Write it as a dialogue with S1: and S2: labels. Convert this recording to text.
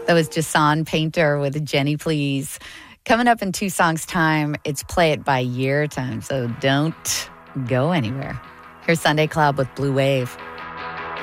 S1: That was Jason Painter with Jenny Please. Coming up in 2 songs' time, it's Play It By Year time, so don't go anywhere. Here's Sunday Cloud with Blue Wave.